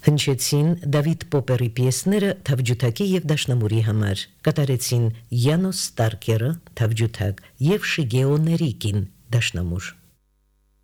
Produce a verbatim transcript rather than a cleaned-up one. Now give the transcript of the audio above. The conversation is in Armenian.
Հնչեցին Դավիթ Պոպերի պիեսները թավջութակի եւ դաշնամուրի համար, կատարեցին Յանոս Ստարկերը թավջութակ եւ Շիգեո Ներիկին դաշնամուր։